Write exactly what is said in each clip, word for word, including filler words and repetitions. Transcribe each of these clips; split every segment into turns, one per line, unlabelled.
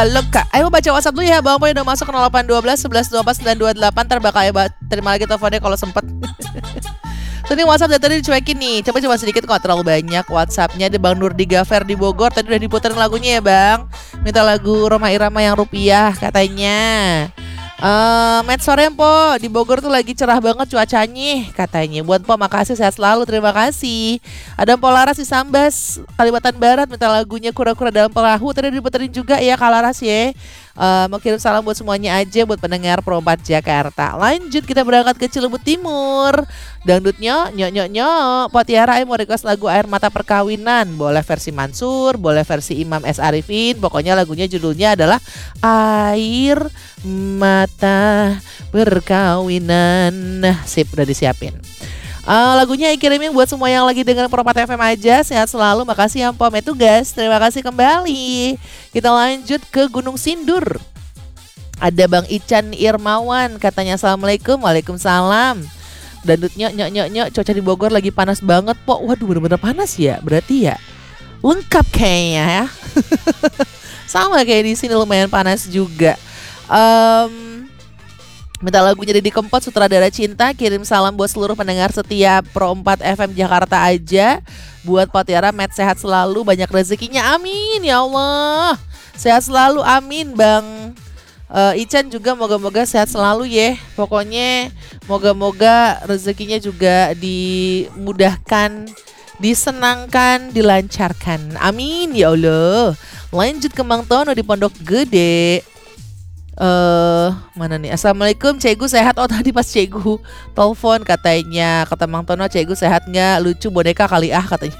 Halo Kak, ayo baca WhatsApp dulu ya. Bang Poy udah masuk ke nol delapan dua belas sebelas dua puluh empat sembilan dua delapan. Ntar bakal ya terima lagi teleponnya kalau sempet. Tadi WhatsApp dari tadi dicuekin nih. Coba coba sedikit kok, terlalu banyak WhatsAppnya. Ada Bang Nurdi Gafer di Bogor. Tadi udah diputerin lagunya ya Bang. Minta lagu Roma Irama yang rupiah katanya. Uh, Met sore Po di Bogor tuh lagi cerah banget cuacanya katanya. Buat Po makasih, sehat selalu, terima kasih. Ada Po Laras di Sambas Kalimantan Barat minta lagunya Kura-Kura Dalam Perahu. Tadi diputerin juga ya Kak Laras ya. Uh, mau kirim salam buat semuanya aja, buat pendengar Pro empat Jakarta. Lanjut kita berangkat ke Cilebut Timur. Dangdutnya nyok nyok nyok. Po Tiara mau request lagu Air Mata Perkawinan. Boleh versi Mansur, boleh versi Imam S. Arifin. Pokoknya lagunya judulnya adalah Air Mata Perkawinan. Nah, sip, udah disiapin. Uh, lagunya kirimin buat semua yang lagi dengerin Pro empat F M aja. Sehat selalu, makasih ya Pom tugas. Terima kasih kembali. Kita lanjut ke Gunung Sindur. Ada Bang Ican Irmawan katanya assalamualaikum. Waalaikumsalam. Dangdutnya nyok nyok nyok. Cuaca di Bogor lagi panas banget Po. Waduh bener-bener panas ya. Berarti ya lengkap kayaknya ya. Sama kayak di sini, lumayan panas juga. Um, Minta lagunya Didi Kempot, Sutradara Cinta. Kirim salam buat seluruh pendengar setiap Pro empat F M Jakarta aja. Buat Po Tiara, Met sehat selalu, banyak rezekinya, amin ya Allah. Sehat selalu, amin Bang uh, Ican juga moga-moga sehat selalu ya. Pokoknya moga-moga rezekinya juga dimudahkan, disenangkan, dilancarkan, amin ya Allah. Lanjut ke Mang Tono di Pondok Gede. Eh uh, mana nih? Assalamualaikum Cegu, sehat? Oh tadi pas Cegu telepon katanya kata Mang Tono, Cegu sehat nggak? Lucu boneka kali ah katanya.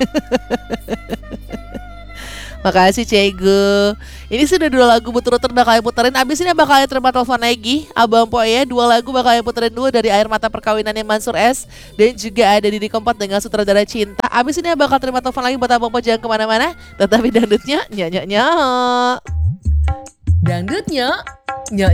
Makasih Cegu. Ini sudah dua lagu berturut-turut bakal puterin. Abis ini bakal terima telepon lagi Abang Po ya. Dua lagu bakal puterin dulu dari Air Mata Perkawinannya Mansur S. Dan juga ada Didi Kempot dengan Sutradara Cinta. Abis ini bakal terima telepon lagi buat Abang Po, jangan kemana-mana. Tetapi dangdutnya nyok nyok nyok. Dangdutnya nyok